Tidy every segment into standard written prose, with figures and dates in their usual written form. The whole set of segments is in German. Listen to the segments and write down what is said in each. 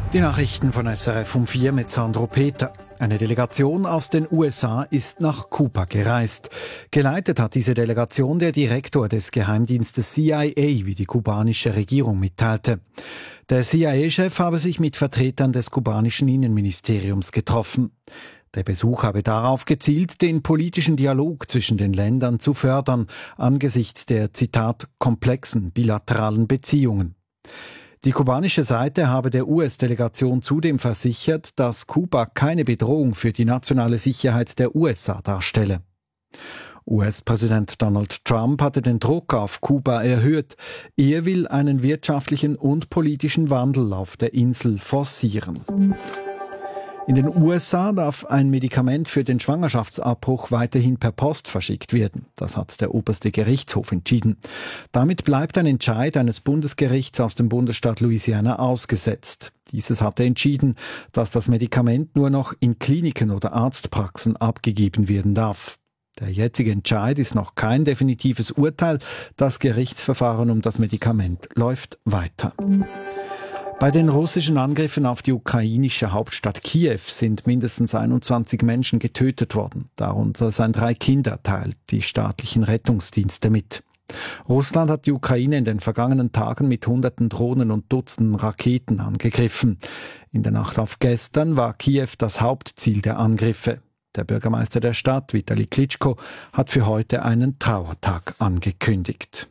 Die Nachrichten von SRF um 4 mit Sandro Peter. Eine Delegation aus den USA ist nach Kuba gereist. Geleitet hat diese Delegation der Direktor des Geheimdienstes CIA, wie die kubanische Regierung mitteilte. Der CIA-Chef habe sich mit Vertretern des kubanischen Innenministeriums getroffen. Der Besuch habe darauf gezielt, den politischen Dialog zwischen den Ländern zu fördern, angesichts der, Zitat, komplexen bilateralen Beziehungen. Die kubanische Seite habe der US-Delegation zudem versichert, dass Kuba keine Bedrohung für die nationale Sicherheit der USA darstelle. US-Präsident Donald Trump hatte den Druck auf Kuba erhöht. Er will einen wirtschaftlichen und politischen Wandel auf der Insel forcieren. In den USA darf ein Medikament für den Schwangerschaftsabbruch weiterhin per Post verschickt werden. Das hat der oberste Gerichtshof entschieden. Damit bleibt ein Entscheid eines Bundesgerichts aus dem Bundesstaat Louisiana ausgesetzt. Dieses hatte entschieden, dass das Medikament nur noch in Kliniken oder Arztpraxen abgegeben werden darf. Der jetzige Entscheid ist noch kein definitives Urteil. Das Gerichtsverfahren um das Medikament läuft weiter. Bei den russischen Angriffen auf die ukrainische Hauptstadt Kiew sind mindestens 21 Menschen getötet worden. Darunter seien 3 Kinder, teilt die staatlichen Rettungsdienste mit. Russland hat die Ukraine in den vergangenen Tagen mit Hunderten Drohnen und Dutzenden Raketen angegriffen. In der Nacht auf gestern war Kiew das Hauptziel der Angriffe. Der Bürgermeister der Stadt, Vitali Klitschko, hat für heute einen Trauertag angekündigt.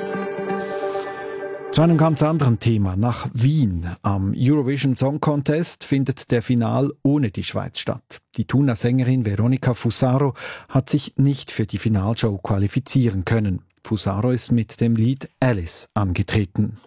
Zu einem ganz anderen Thema. Nach Wien. Am Eurovision Song Contest findet der Final ohne die Schweiz statt. Die Thuner Sängerin Veronica Fusaro hat sich nicht für die Finalshow qualifizieren können. Fusaro ist mit dem Lied Alice angetreten.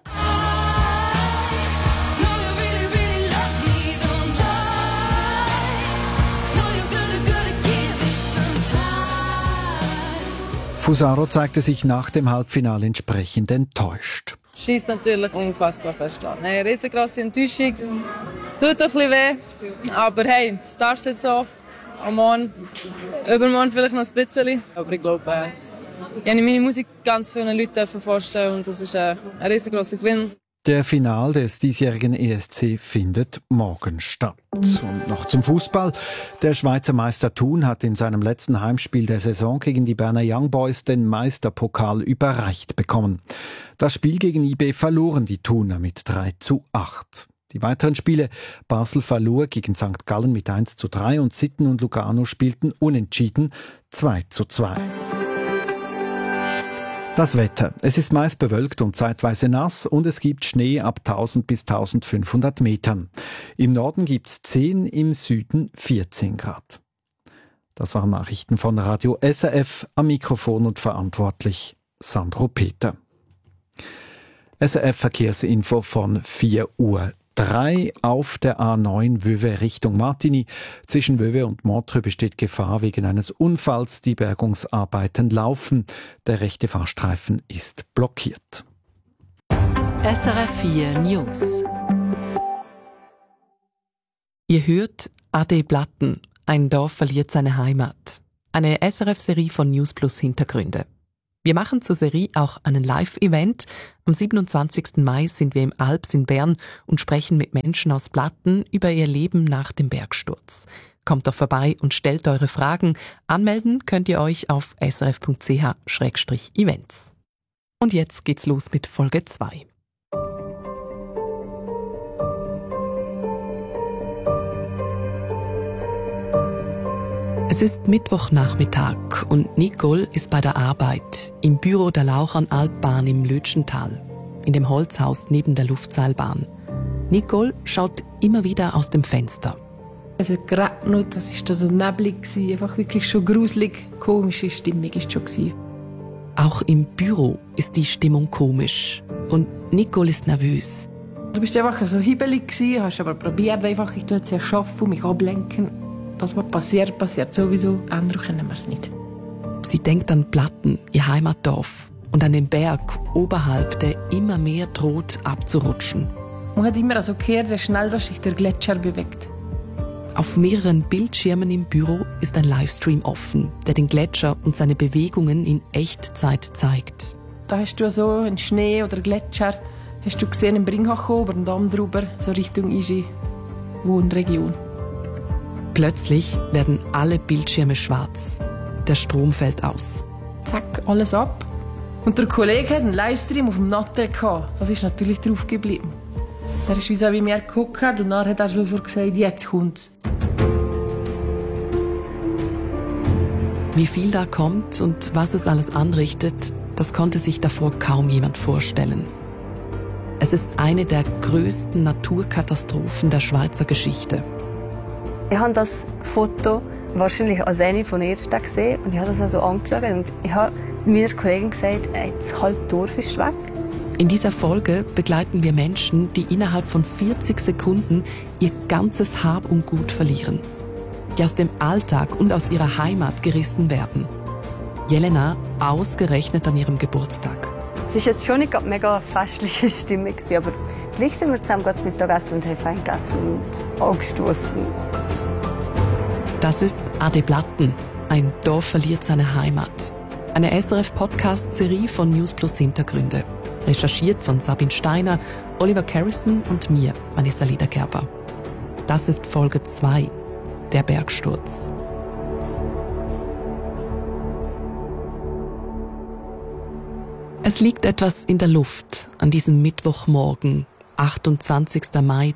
Fusaro zeigte sich nach dem Halbfinale entsprechend enttäuscht. Schießt natürlich unfassbar fest an. Eine riesengroße Enttäuschung. Tut ein bisschen weh. Aber hey, es darf jetzt so. Am Morgen, übermorgen vielleicht noch ein bisschen. Aber ich glaube, ich habe meine Musik ganz vielen Leuten vorstellen und das ist ein riesengroßer Gewinn. Der Final des diesjährigen ESC findet morgen statt. Und noch zum Fußball. Der Schweizer Meister Thun hat in seinem letzten Heimspiel der Saison gegen die Berner Young Boys den Meisterpokal überreicht bekommen. Das Spiel gegen IB verloren die Thuner mit 3:8. Die weiteren Spiele: Basel verlor gegen St. Gallen mit 1:3 und Sitten und Lugano spielten unentschieden 2:2. Das Wetter. Es ist meist bewölkt und zeitweise nass und es gibt Schnee ab 1000 bis 1500 Metern. Im Norden gibt es 10, im Süden 14 Grad. Das waren Nachrichten von Radio SRF, am Mikrofon und verantwortlich Sandro Peter. SRF Verkehrsinfo von 4:03 Uhr. Auf der A9 Wöwe Richtung Martigny. Zwischen Wöwe und Montreux besteht Gefahr wegen eines Unfalls. Die Bergungsarbeiten laufen. Der rechte Fahrstreifen ist blockiert. SRF 4 News. Ihr hört Ade Blatten. Ein Dorf verliert seine Heimat. Eine SRF-Serie von News Plus Hintergründe. Wir machen zur Serie auch einen Live-Event. Am 27. Mai sind wir im Alps in Bern und sprechen mit Menschen aus Blatten über ihr Leben nach dem Bergsturz. Kommt doch vorbei und stellt eure Fragen. Anmelden könnt ihr euch auf srf.ch/events. Und jetzt geht's los mit Folge 2. Es ist Mittwochnachmittag und Nicole ist bei der Arbeit im Büro der Lauchernalbbahn im Lötschental, in dem Holzhaus neben der Luftseilbahn. Nicole schaut immer wieder aus dem Fenster. Es hat geregnet, das war so neblig, einfach wirklich schon gruselig, komische Stimmung war es schon. Auch im Büro ist die Stimmung komisch und Nicole ist nervös. Du bist einfach so hibbelig, hast aber probiert, einfach, ich tue jetzt ja arbeiten und mich ablenken. Das, was passiert, passiert sowieso. Ändern können wir es nicht. Sie denkt an Blatten, ihr Heimatdorf, und an den Berg oberhalb, der immer mehr droht abzurutschen. Man hat immer so gehört, wie schnell sich der Gletscher bewegt. Auf mehreren Bildschirmen im Büro ist ein Livestream offen, der den Gletscher und seine Bewegungen in Echtzeit zeigt. Da hast du so einen Schnee oder Gletscher, hast du gesehen im Bringhachen oben und dann drüber, so Richtung Igi. Wohnregion. Plötzlich werden alle Bildschirme schwarz. Der Strom fällt aus. Zack, alles ab. Und der Kollege hat einen Livestream auf dem Nattel gehabt. Das ist natürlich drauf geblieben. Der ist wie mir geguckt und dann hat er sofort gesagt, jetzt kommt's. Wie viel da kommt und was es alles anrichtet, das konnte sich davor kaum jemand vorstellen. Es ist eine der größten Naturkatastrophen der Schweizer Geschichte. Ich habe das Foto wahrscheinlich als eine von den ersten gesehen und ich habe das also angeschaut und ich habe meiner Kollegin gesagt, das halbe Dorf ist weg. In dieser Folge begleiten wir Menschen, die innerhalb von 40 Sekunden ihr ganzes Hab und Gut verlieren. Die aus dem Alltag und aus ihrer Heimat gerissen werden. Jelena ausgerechnet an ihrem Geburtstag. Es war jetzt schon nicht eine mega festliche Stimmung, aber gleich sind wir zusammen zum Mittagessen und haben fein gegessen und angestoßen. Das ist Ade Blatten. Ein Dorf verliert seine Heimat. Eine SRF-Podcast-Serie von News Plus Hintergründe. Recherchiert von Sabine Steiner, Oliver Carrison und mir, Vanessa Liedergerber. Das ist Folge 2, der Bergsturz. Es liegt etwas in der Luft an diesem Mittwochmorgen, 28. Mai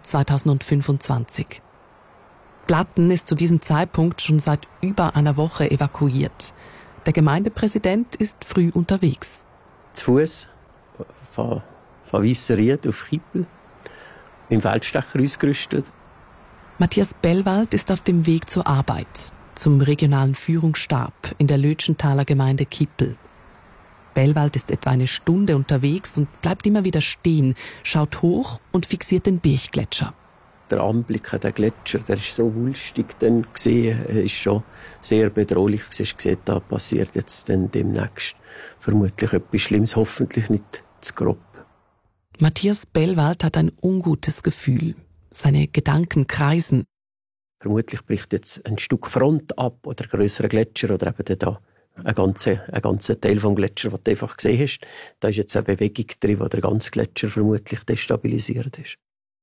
2025. Blatten ist zu diesem Zeitpunkt schon seit über einer Woche evakuiert. Der Gemeindepräsident ist früh unterwegs. Zu Fuß von Weisseried auf Kippel, mit dem Feldstecher ausgerüstet. Matthias Bellwald ist auf dem Weg zur Arbeit, zum regionalen Führungsstab in der Lötschenthaler Gemeinde Kippel. Bellwald ist etwa eine Stunde unterwegs und bleibt immer wieder stehen, schaut hoch und fixiert den Birchgletscher. Der Anblick an den Gletscher, der ist so wulstig dann gesehen, ist schon sehr bedrohlich. Du hast gesehen, da passiert jetzt dann demnächst vermutlich etwas Schlimmes, hoffentlich nicht zu grob. Matthias Bellwald hat ein ungutes Gefühl. Seine Gedanken kreisen. Vermutlich bricht jetzt ein Stück Front ab oder ein grösserer Gletscher oder eben da ein ganzer Teil vom Gletscher, den du einfach gesehen hast. Da ist jetzt eine Bewegung drin, wo der ganze Gletscher vermutlich destabilisiert ist.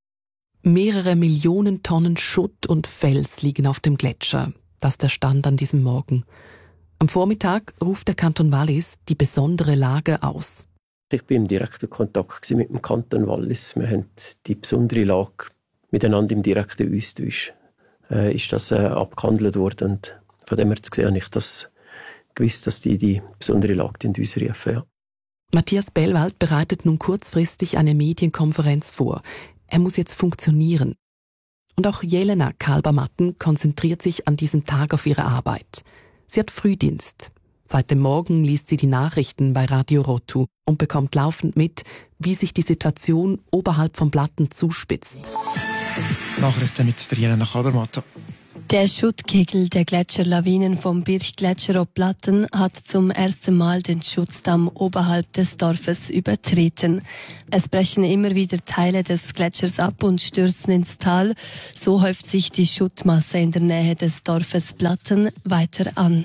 Mehrere Millionen Tonnen Schutt und Fels liegen auf dem Gletscher. Das ist der Stand an diesem Morgen. Am Vormittag ruft der Kanton Wallis die besondere Lage aus. Ich war im direkten Kontakt mit dem Kanton Wallis. Wir haben die besondere Lage miteinander im direkten Austausch. Ist das abgehandelt worden. Und von dem her zu sehen, habe ich das gewusst, dass die besondere Lage in uns rufen. Ja. Matthias Bellwald bereitet nun kurzfristig eine Medienkonferenz vor. Er muss jetzt funktionieren. Und auch Jelena Kalbermatten konzentriert sich an diesem Tag auf ihre Arbeit. Sie hat Frühdienst. Seit dem Morgen liest sie die Nachrichten bei Radio Rotu und bekommt laufend mit, wie sich die Situation oberhalb von Blatten zuspitzt. Nachrichten mit der Jelena Kalbermatten. Der Schuttkegel der Gletscherlawinen vom Birchgletscher ob Blatten hat zum ersten Mal den Schutzdamm oberhalb des Dorfes übertreten. Es brechen immer wieder Teile des Gletschers ab und stürzen ins Tal. So häuft sich die Schuttmasse in der Nähe des Dorfes Blatten weiter an.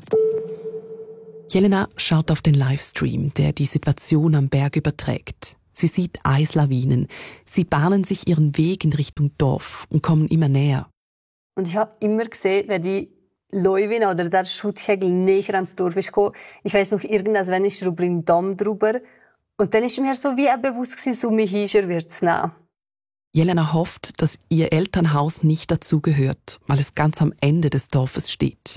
Jelena schaut auf den Livestream, der die Situation am Berg überträgt. Sie sieht Eislawinen. Sie bahnen sich ihren Weg in Richtung Dorf und kommen immer näher. Und ich habe immer gesehen, wenn die Lawine oder der Schuttkegel näher ans Dorf ist gekommen. Ich weiss noch, irgendwann ist über den Damm drüber. Und dann ist mir so wie bewusst gewesen, so mich wird es nehmen. Jelena hofft, dass ihr Elternhaus nicht dazugehört, weil es ganz am Ende des Dorfes steht.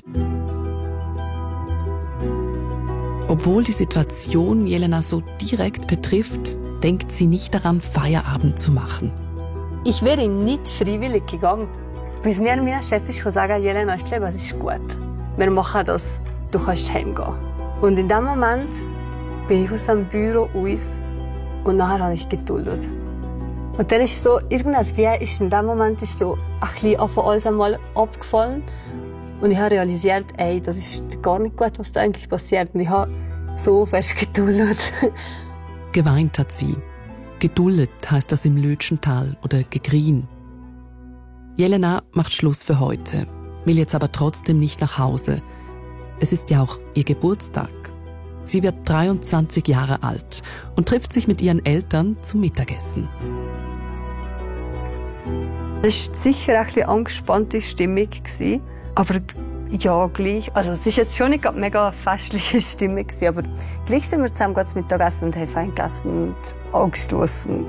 Obwohl die Situation Jelena so direkt betrifft, denkt sie nicht daran, Feierabend zu machen. Ich wäre nicht freiwillig gegangen. Bis mir mein Chef ist gesagt, Jelena, ich glaube, es ist gut. Wir machen das, du kannst heimgehen. Und in dem Moment bin ich aus dem Büro raus und nachher habe ich geduldet. Und dann ist so, irgendwas wie ist in dem Moment ist so ein bisschen auf alles einmal abgefallen. Und ich habe realisiert, ey, das ist gar nicht gut, was da eigentlich passiert. Und ich habe so fest geduldet. Geweint hat sie. Geduldet heißt das im Lötschental oder gegrien. Jelena macht Schluss für heute, will jetzt aber trotzdem nicht nach Hause. Es ist ja auch ihr Geburtstag. Sie wird 23 Jahre alt und trifft sich mit ihren Eltern zum Mittagessen. Es war sicher ein bisschen angespannte Stimmung, aber ja, gleich. Also es war jetzt schon nicht eine mega festliche Stimmung, aber gleich sind wir zusammen zu Mittag gegessen und haben fein gegessen und angestoßen.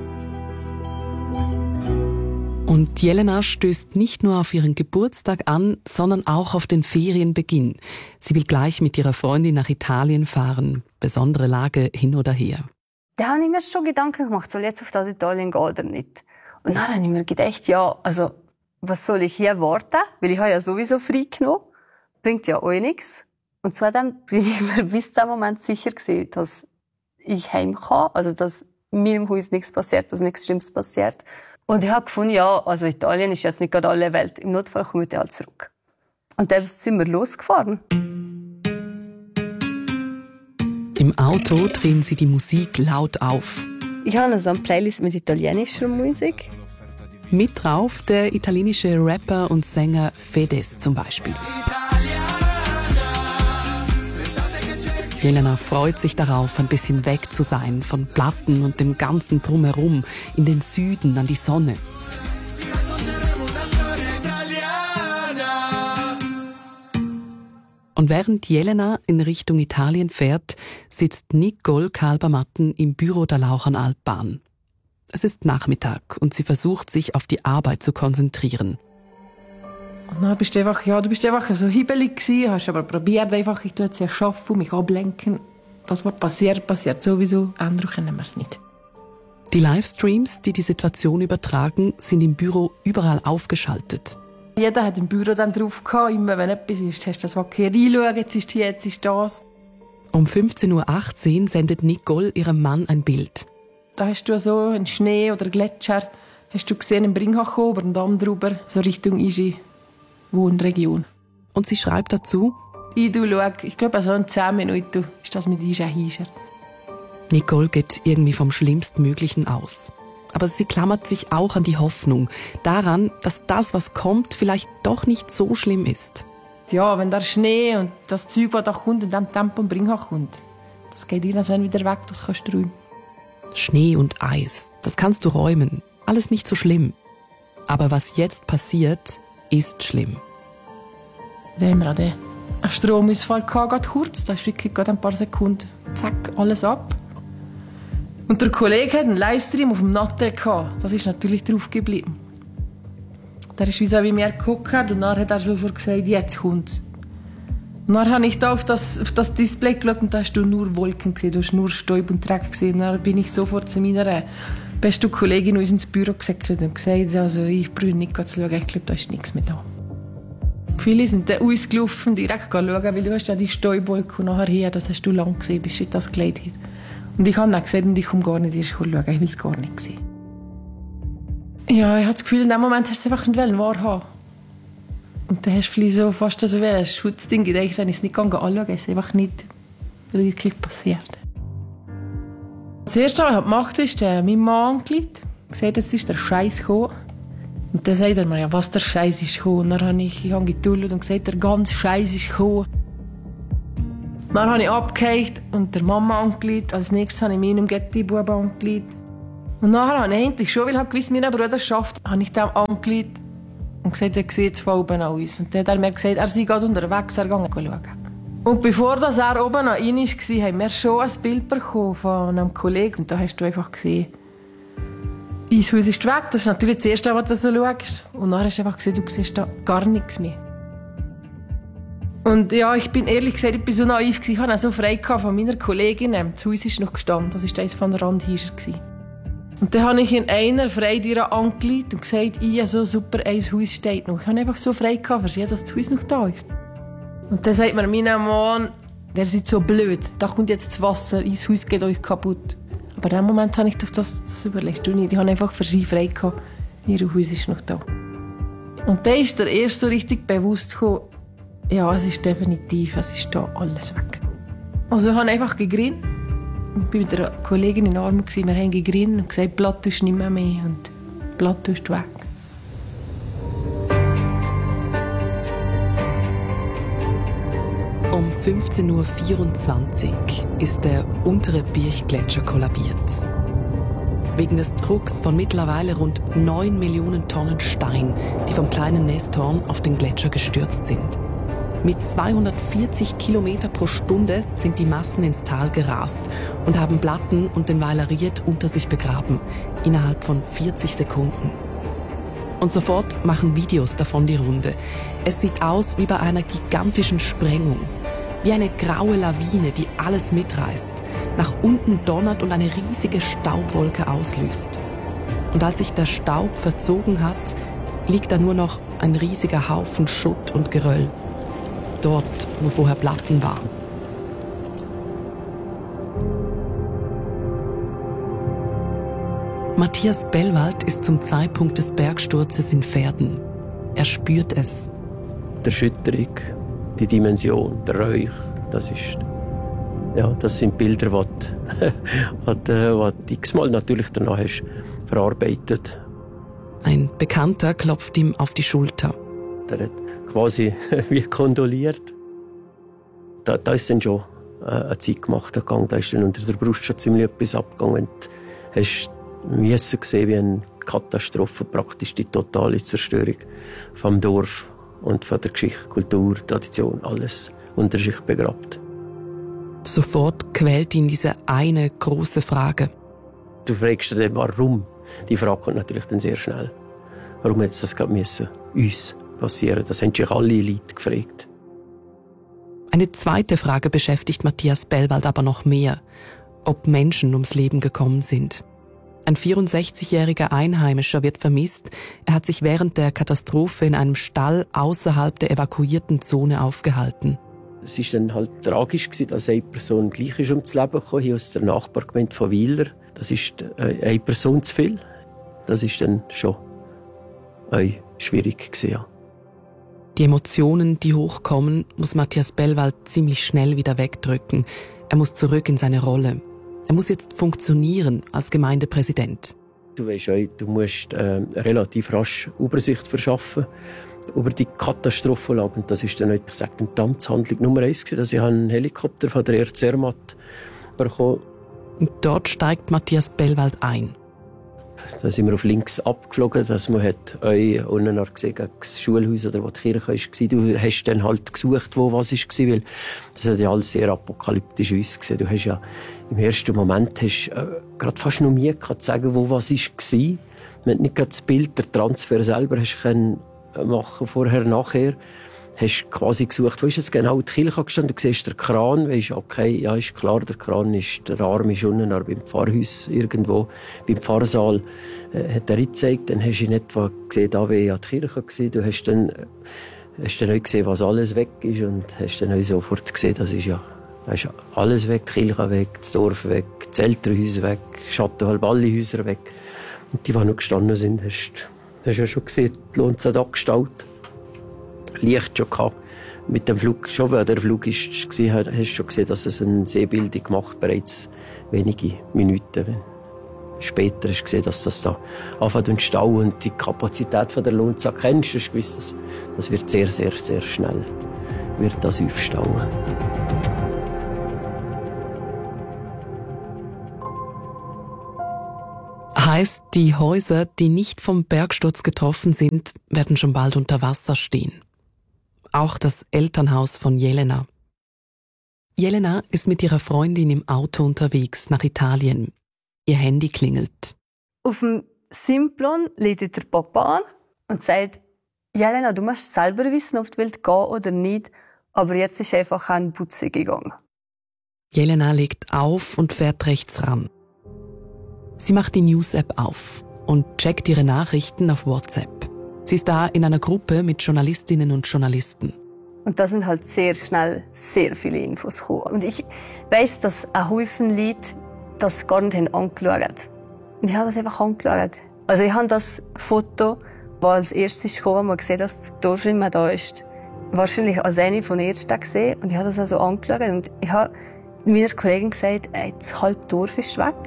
Und Jelena stößt nicht nur auf ihren Geburtstag an, sondern auch auf den Ferienbeginn. Sie will gleich mit ihrer Freundin nach Italien fahren. Besondere Lage hin oder her. Da habe ich mir schon Gedanken gemacht, soll ich jetzt auf das Italien gehen oder nicht? Und dann habe ich mir gedacht, ja, also was soll ich hier warten? Weil ich habe ja sowieso frei genommen. Bringt ja auch nichts. Und zudem bin ich mir bis zum Moment sicher gewesen, dass ich heim kann, also dass mir im Haus nichts passiert, dass nichts Schlimmes passiert. Und ich habe gefunden, ja, also Italien ist jetzt nicht gerade alle Welt. Im Notfall komme ich dann halt zurück. Und dann sind wir losgefahren. Im Auto drehen sie die Musik laut auf. Ich habe also eine Playlist mit italienischer Musik. Mit drauf der italienische Rapper und Sänger Fedez zum Beispiel. Jelena freut sich darauf, ein bisschen weg zu sein von Platten und dem ganzen Drumherum, in den Süden, an die Sonne. Und während Jelena in Richtung Italien fährt, sitzt Nicole Kalbermatten im Büro der Lauchernalbbahn. Es ist Nachmittag und sie versucht, sich auf die Arbeit zu konzentrieren. Und dann bist du einfach so hibbelig gewesen, hast aber probiert einfach, ich tue jetzt arbeiten und mich ablenken. Das, was passiert sowieso, ändern können wir es nicht. Die Livestreams, die die Situation übertragen, sind im Büro überall aufgeschaltet. Jeder hat im Büro dann drauf gehabt, immer wenn etwas ist, hast du das hier reinschauen, jetzt ist hier, jetzt ist das. Um 15.18 Uhr sendet Nicole ihrem Mann ein Bild. Da hast du so einen Schnee oder Gletscher, hast du gesehen, im Bringach ober und Damm drüber, so Richtung Igi. Wohnregion. Und sie schreibt dazu: Ich glaube, so in 10 Minuten ist das mit Hischer. Nicole geht irgendwie vom Schlimmstmöglichen aus. Aber sie klammert sich auch an die Hoffnung, daran, dass das, was kommt, vielleicht doch nicht so schlimm ist. Ja, wenn der Schnee und das Zeug, das da kommt, in dem Tempo im Bringach kommt, das geht irgendwann wieder weg, das kannst du räumen. Schnee und Eis, das kannst du räumen. Alles nicht so schlimm. Aber was jetzt passiert, ist schlimm. Da haben wir auch einen Stromausfall gehabt, kurz. Da ist wirklich gerade ein paar Sekunden, zack, alles ab. Und der Kollege hat einen Livestream auf dem Natte gehabt. Das ist natürlich drauf geblieben. Der ist wie mir geguckt und dann hat er sofort gesagt, jetzt kommt's. Und dann habe ich da auf das Display geschaut und da hast du nur Wolken gesehen, du hast nur Staub und Dreck gesehen. Dann bin ich sofort zu meiner beste Kollegin ins Büro gesäckelt und gesagt, also ich brauche nicht zu schauen, ich glaube, da ist nichts mehr da. Viele sind dann ausgelaufen, direkt schauen, weil du hast ja die Staubwolke und nachher hier, das hast du lang gesehen, bis das geleitet hat. Und ich habe dann gesagt, ich komme gar nicht erst schauen, ich will es gar nicht sehen. Ja, ich habe das Gefühl, in dem Moment hast du es einfach nicht wahrhaben. Und dann hast du so fast so wie ein Schutzding gedacht, wenn ich es nicht anschaue, ist es einfach nicht wirklich passiert. Das Erste, was ich gemacht habe, ist mein Mann angerufen. Gesagt, jetzt ist der Scheiß gekommen. Und dann sagt er mir, ja, was der Scheiß ist gekommen. Und dann habe ich geduldet und gesagt, der ganze Scheiß ist gekommen. Dann habe ich abgehakt und der Mama angerufen. Als nächstes habe ich meinem Getti-Bub angerufen. Und nachher habe ich endlich schon, weil ich gewusst, mein Bruder schafft, habe ich dem angerufen und gesagt, er sieht es von oben an uns. Und dann hat er mir gesagt, er sei gerade unterwegs, er gehe schauen. Und bevor er oben an ihn war, haben wir schon ein Bild bekommen von einem Kollegen. Und da hast du einfach gesehen, unser Haus ist weg. Das ist natürlich das Erste, was du so schaust. Und dann hast du einfach gesehen, du siehst da gar nichts mehr. Und ja, ich bin ehrlich gesagt, ich war so naiv. Ich hatte so frei von meiner Kollegin. Das Haus ist noch gestanden. Das war eines von der Randhischer. Und dann habe ich in einer Freitür angeleitet und gesagt, ja, so super, ein Haus steht noch. Ich habe einfach so frei für sie, dass das Haus noch da ist. Und dann sagt mir mein Mann, der seid so blöd, da kommt jetzt das Wasser, ins Haus geht euch kaputt. Aber in dem Moment habe ich doch das überlegt. Ich habe einfach für sie frei gehabt, ihr Haus ist noch da. Und dann ist der erst so richtig bewusst gekommen, ja, es ist definitiv, es ist da alles weg. Also ich habe einfach gegrinnt. Ich war mit einer Kollegin in den Armen, wir haben gegrinnt und gesagt, Blatt ist nicht mehr und Blatt ist weg. Um 15.24 Uhr ist der untere Birchgletscher kollabiert. Wegen des Drucks von mittlerweile rund 9 Millionen Tonnen Stein, die vom kleinen Nesthorn auf den Gletscher gestürzt sind. Mit 240 Kilometer pro Stunde sind die Massen ins Tal gerast und haben Platten und den Weiler Ried unter sich begraben, innerhalb von 40 Sekunden. Und sofort machen Videos davon die Runde. Es sieht aus wie bei einer gigantischen Sprengung. Wie eine graue Lawine, die alles mitreißt, nach unten donnert und eine riesige Staubwolke auslöst. Und als sich der Staub verzogen hat, liegt da nur noch ein riesiger Haufen Schutt und Geröll. Dort, wo vorher Platten waren. Matthias Bellwald ist zum Zeitpunkt des Bergsturzes in Verden. Er spürt es. Die Erschütterung, die Dimension, der Räuch, das sind Bilder, die du x-mal natürlich danach hast verarbeitet. Ein Bekannter klopft ihm auf die Schulter. Der hat quasi wie kondoliert. Da ist dann schon ein Zeit gemacht gegangen. Da ist dann unter der Brust schon ziemlich etwas abgegangen. Du hast gesehen wie eine Katastrophe, praktisch die totale Zerstörung vom Dorf und von der Geschichte, Kultur, Tradition, alles unter sich begrabt. Sofort quält ihn diese eine große Frage. Du fragst dich, warum? Die Frage kommt natürlich dann sehr schnell. Warum hätte das gerade uns passieren? Das haben sich alle Leute gefragt. Eine zweite Frage beschäftigt Matthias Bellwald aber noch mehr. Ob Menschen ums Leben gekommen sind. Ein 64-jähriger Einheimischer wird vermisst. Er hat sich während der Katastrophe in einem Stall außerhalb der evakuierten Zone aufgehalten. Es war dann halt tragisch, dass eine Person gleich ist ums Leben gekommen, hier aus der Nachbargemeinde von Weiler. Das ist eine Person zu viel. Das ist dann schon schwierig gewesen, ja. Die Emotionen, die hochkommen, muss Matthias Bellwald ziemlich schnell wieder wegdrücken. Er muss zurück in seine Rolle. Er muss jetzt funktionieren als Gemeindepräsident. Du weisst auch, du musst relativ rasch Übersicht verschaffen über die Katastrophenlage. Und das ist dann, ich sage, die Amtshandlung Nummer 1 gewesen, dass ich einen Helikopter von der Zermatt bekommen. Und dort steigt Matthias Bellwald ein. Da sind wir auf links abgeflogen, dass man unten gesehen das Schulhaus oder wo die Kirche war. Du hast dann halt gesucht, wo was war, weil das hat ja alles sehr apokalyptisch ausgesehen. Du hast ja im ersten Moment gerade fast noch Mühe gehabt, zu sagen, wo was war. Man hat nicht gerade das Bild, der Transfer selber hast können machen, vorher, nachher. Hast quasi gesucht, wo ist jetzt genau die Kirche gestanden? Du siehst den Kran, weisst, okay, ja, ist klar, der Kran ist, der Arm ist unten beim Pfarrhaus irgendwo, beim Pfarrsaal, hat er gezeigt. Dann hast du nicht gesehen, da wäre ja die Kirche gewesen. Du hast dann auch gesehen, was alles weg ist und hast dann auch sofort gesehen, da ist alles weg, die Kirche weg, das Dorf weg, das Elternhaus weg, Schattenhalb, alle Häuser weg. Und die, die noch gestanden sind, hast du ja schon gesehen, die Lonza da gestaltet. Licht schon gehabt. Mit dem Flug, schon weil der Flug war, hast du schon gesehen, dass es eine Seebildung macht, bereits wenige Minuten später hast du gesehen, dass das da anfängt zu stauen und die Kapazität der Lonza kennst. Du hast gewusst, das wird sehr, sehr, sehr schnell wird das aufstauen. Heißt, die Häuser, die nicht vom Bergsturz getroffen sind, werden schon bald unter Wasser stehen. Auch das Elternhaus von Jelena. Jelena ist mit ihrer Freundin im Auto unterwegs nach Italien. Ihr Handy klingelt. Auf dem Simplon lädt der Papa an und sagt, Jelena, du musst selber wissen, ob du willst gehen oder nicht, aber jetzt ist einfach ein Putze gegangen. Jelena legt auf und fährt rechts ran. Sie macht die News-App auf und checkt ihre Nachrichten auf WhatsApp. Sie ist da in einer Gruppe mit Journalistinnen und Journalisten. Und da sind halt sehr schnell sehr viele Infos gekommen. Und ich weiss, dass ein Haufen Leute das gar nicht angeschaut haben. Und ich habe das einfach angeschaut. Also ich habe das Foto, das als erstes kam, wo man sieht, dass das Dorf immer da ist, wahrscheinlich als eine von den ersten gesehen. Und ich habe das also angeschaut. Und ich habe meiner Kollegin gesagt, das halbe Dorf ist weg.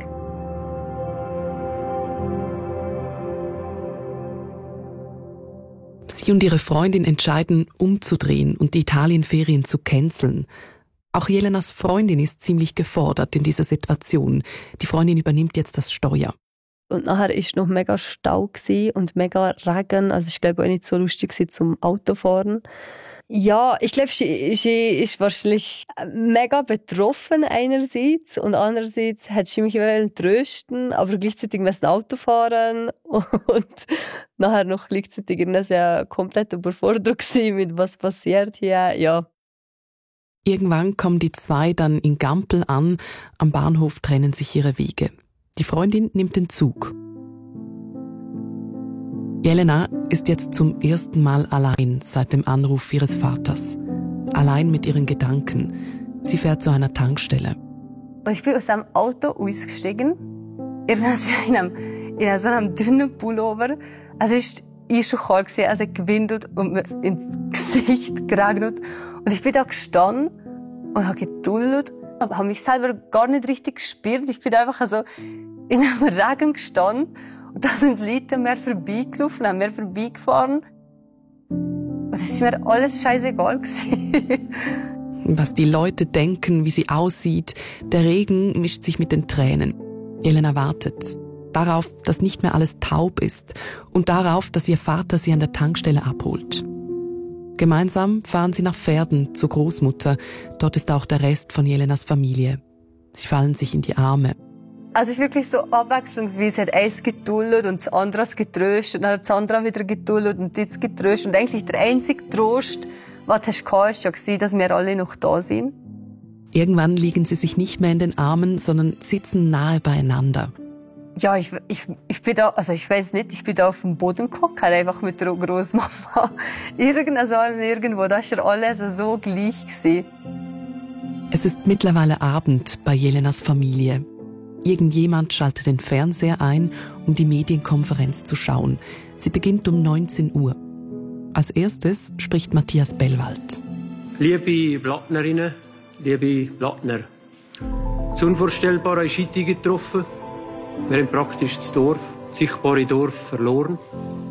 Sie und ihre Freundin entscheiden, umzudrehen und die Italienferien zu canceln. Auch Jelenas Freundin ist ziemlich gefordert in dieser Situation. Die Freundin übernimmt jetzt das Steuer. Und nachher war noch mega Stau und mega Regen. Also ich glaube auch nicht so lustig zum Autofahren. Ja, ich glaube, sie ist wahrscheinlich mega betroffen einerseits und andererseits hat sie mich trösten, aber gleichzeitig das Auto fahren und nachher noch gleichzeitig das wäre komplett überfordert gewesen mit was passiert hier. Ja. Irgendwann kommen die zwei dann in Gampel an. Am Bahnhof trennen sich ihre Wege. Die Freundin nimmt den Zug. Jelena ist jetzt zum ersten Mal allein seit dem Anruf ihres Vaters. Allein mit ihren Gedanken. Sie fährt zu einer Tankstelle. Und ich bin aus dem Auto ausgestiegen. In so einem dünnen Pullover. Also ich schon kalt gewesen, also gewindet und mir ins Gesicht geregnet. Und ich bin da gestanden und habe geduldet, aber habe mich selber gar nicht richtig gespürt. Ich bin einfach so in einem Regen gestanden und da sind Leute mir vorbeigelaufen, haben mir vorbeigefahren. Und es war mir alles scheißegal gewesen. Was die Leute denken, wie sie aussieht, der Regen mischt sich mit den Tränen. Jelena wartet. Darauf, dass nicht mehr alles taub ist und darauf, dass ihr Vater sie an der Tankstelle abholt. Gemeinsam fahren sie nach Verden zur Großmutter. Dort ist auch der Rest von Jelenas Familie. Sie fallen sich in die Arme. Also es ist wirklich so abwechslungsweise, hat eins geduldet und das andere getröstet und dann hat das andere wieder geduldet und jetzt getröstet. Und eigentlich der einzige Trost, was du hast, war ja, dass wir alle noch da sind. Irgendwann liegen sie sich nicht mehr in den Armen, sondern sitzen nahe beieinander. Ja, ich bin da, also ich weiß nicht, ich bin da auf dem Boden gehockt, einfach mit der Großmama. Irgendwo, da ist ja alles so gleich gewesen. Es ist mittlerweile Abend bei Jelenas Familie. Irgendjemand schaltet den Fernseher ein, um die Medienkonferenz zu schauen. Sie beginnt um 19 Uhr. Als erstes spricht Matthias Bellwald. Liebe Blattnerinnen, liebe Blattner, das Unvorstellbare ist heute getroffen. Wir haben praktisch das Dorf, das sichtbare Dorf, verloren.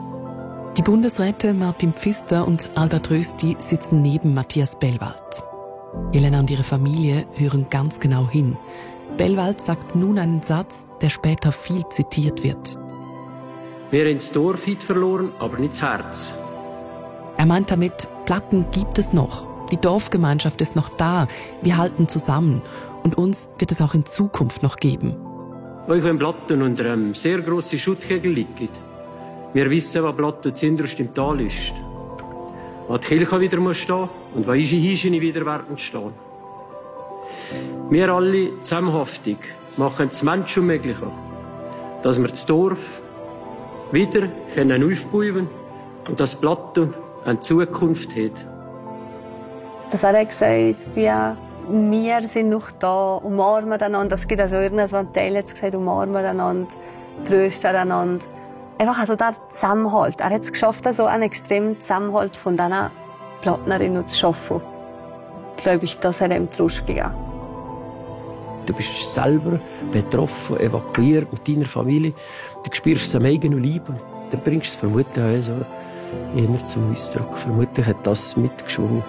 Die Bundesräte Martin Pfister und Albert Rösti sitzen neben Matthias Bellwald. Jelena und ihre Familie hören ganz genau hin. Bellwald sagt nun einen Satz, der später viel zitiert wird. Wir haben das Dorf heute verloren, aber nicht das Herz. Er meint damit, Platten gibt es noch. Die Dorfgemeinschaft ist noch da. Wir halten zusammen. Und uns wird es auch in Zukunft noch geben. Euch wenn Platten unter einem sehr grossen Schuttkegel liegen. Wir wissen, was Platten zuinterst im Tal ist. Wo die Kirche wieder muss stehen und wo unsere Hirsche wieder werden stehen. Wir alle zusammenhaftig machen das Menschenmögliche, dass wir das Dorf wieder aufbauen können und dass Platten eine Zukunft hat. Das hat er gesagt, wir sind noch da, umarmen einander. Es gibt also irgendwann Teil jetzt gesagt, umarmen einander, trösten einander. Einfach also der Zusammenhalt. Er hat es geschafft, also einen extremen Zusammenhalt von diesen Plattnerinnen zu schaffen. Glaube ich, das hat ihm Trost gegeben. Du bist selber betroffen, evakuiert mit deiner Familie. Du spürst es am eigenen Leib und dann bringst du es vermutlich auch so eher zum Ausdruck. Vermutlich hat das mitgeschwungen.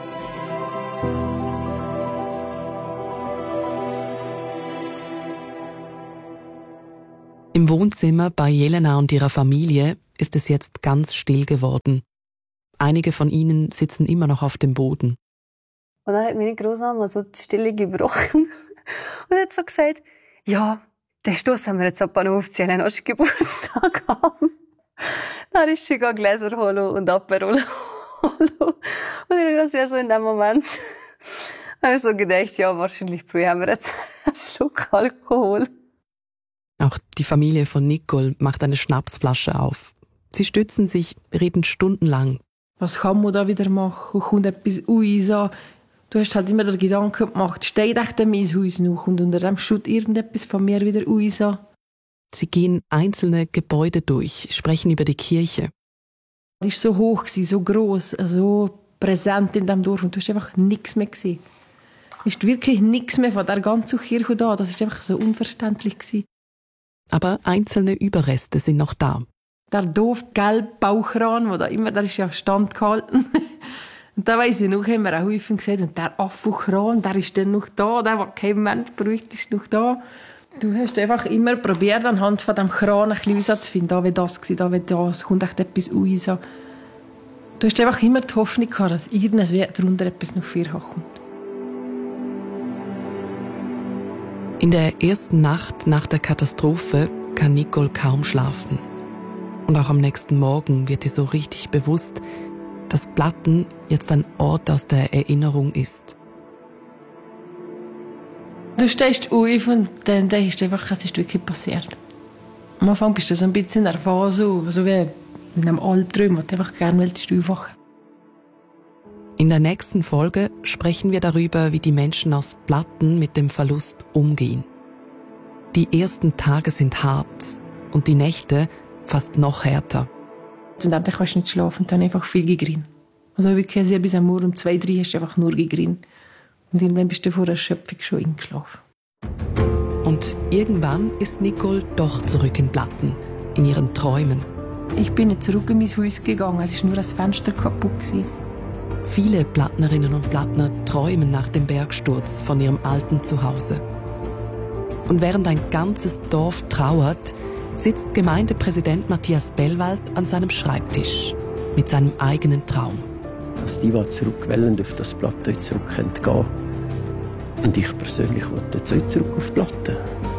Im Wohnzimmer bei Jelena und ihrer Familie ist es jetzt ganz still geworden. Einige von ihnen sitzen immer noch auf dem Boden. Und dann hat meine Großmama so die Stille gebrochen und hat so gesagt, ja, den Stoss haben wir jetzt ab und auf, sie haben einen Geburtstag haben. Dann ist sie Gläser holen und Aperol holen. Und das wäre so in dem Moment. Da habe ich so gedacht, ja, wahrscheinlich haben wir jetzt einen Schluck Alkohol. Auch die Familie von Nicole macht eine Schnapsflasche auf. Sie stützen sich, reden stundenlang. Was kann man da wieder machen? Kommt etwas raus? Du hast halt immer den Gedanken gemacht, steht echt mein Haus noch und unter dem schaut irgendetwas von mir wieder raus. Sie gehen einzelne Gebäude durch, sprechen über die Kirche. Die war so hoch, so gross, so präsent in diesem Dorf und du hast einfach nichts mehr gesehen. Es ist wirklich nichts mehr von der ganzen Kirche da. Das war einfach so unverständlich. Aber einzelne Überreste sind noch da. Der doof gelbe Bauchkran, der ist ja standgehalten. Und da weiss ich noch, haben wir auch häufig gesehen, und der Affenkran, der ist dann noch da, der kein Mensch bräuchte, ist noch da. Du hast einfach immer probiert, anhand von dem Kran ein bisschen herauszufinden, da wie das war, da wie das, kommt echt etwas raus. So. Du hast einfach immer die Hoffnung gehabt, dass irgendwas darunter etwas noch viel kommt. In der ersten Nacht nach der Katastrophe kann Nicole kaum schlafen. Und auch am nächsten Morgen wird ihr so richtig bewusst, dass Platten jetzt ein Ort aus der Erinnerung ist. Du stehst auf und dann denkst du einfach, es ist wirklich passiert. Am Anfang bist du so ein bisschen nervös, so wie in einem Albtraum, wo du einfach gerne aufwachen. In der nächsten Folge sprechen wir darüber, wie die Menschen aus Platten mit dem Verlust umgehen. Die ersten Tage sind hart und die Nächte fast noch härter. Und dann kannst du nicht schlafen und dann einfach viel gegrin. Also wirklich bis am Morgen um 2, 3 hast du einfach nur gegrin. Und irgendwann bist du vor Erschöpfung schon eingeschlafen. Und irgendwann ist Nicole doch zurück in Platten, in ihren Träumen. Ich bin nicht zurück in mein Haus gegangen, es war nur das Fenster kaputt. Viele Plattnerinnen und Plattner träumen nach dem Bergsturz von ihrem alten Zuhause. Und während ein ganzes Dorf trauert, sitzt Gemeindepräsident Matthias Bellwald an seinem Schreibtisch mit seinem eigenen Traum. Dass die, die zurückwollen, auf das Plateau zurück gehen. Und ich persönlich wollte jetzt auch zurück auf die Platte.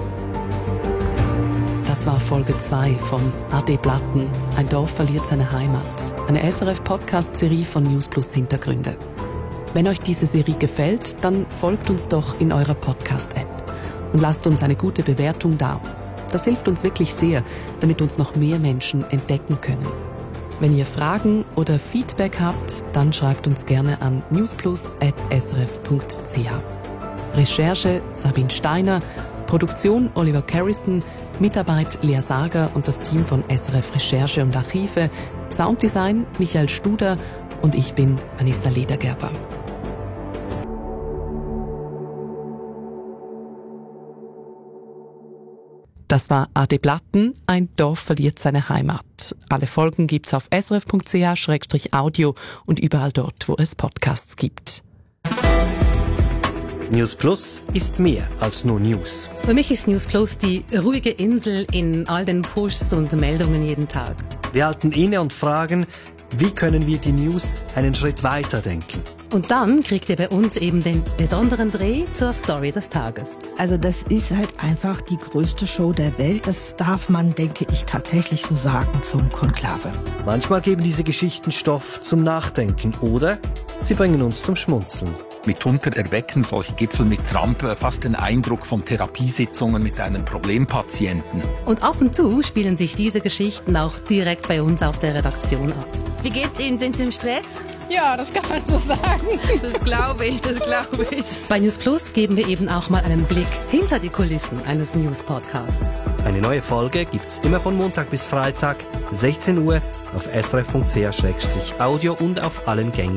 Das war Folge 2 von AD Platten, ein Dorf verliert seine Heimat. Eine SRF-Podcast-Serie von News Plus Hintergründe. Wenn euch diese Serie gefällt, dann folgt uns doch in eurer Podcast-App und lasst uns eine gute Bewertung da. Das hilft uns wirklich sehr, damit uns noch mehr Menschen entdecken können. Wenn ihr Fragen oder Feedback habt, dann schreibt uns gerne an newsplus@srf.ch. Recherche Sabine Steiner, Produktion Oliver Carrison, Mitarbeit Lea Sager und das Team von SRF Recherche und Archive, Sounddesign Michael Studer und ich bin Vanessa Ledergerber. Das war AD Platten, ein Dorf verliert seine Heimat. Alle Folgen gibt's auf srf.ch/audio und überall dort, wo es Podcasts gibt. News Plus ist mehr als nur News. Für mich ist News Plus die ruhige Insel in all den Pushs und Meldungen jeden Tag. Wir halten inne und fragen, wie können wir die News einen Schritt weiter denken? Und dann kriegt ihr bei uns eben den besonderen Dreh zur Story des Tages. Also das ist halt einfach die größte Show der Welt. Das darf man, denke ich, tatsächlich so sagen zum Konklave. Manchmal geben diese Geschichten Stoff zum Nachdenken oder sie bringen uns zum Schmunzeln. Mitunter erwecken solche Gipfel mit Trump fast den Eindruck von Therapiesitzungen mit einem Problempatienten. Und ab und zu spielen sich diese Geschichten auch direkt bei uns auf der Redaktion ab. Wie geht's Ihnen? Sind Sie im Stress? Ja, das kann man so sagen. Das glaube ich. Bei News Plus geben wir eben auch mal einen Blick hinter die Kulissen eines News-Podcasts. Eine neue Folge gibt's immer von Montag bis Freitag, 16 Uhr auf srf.ch/audio und auf allen gängigen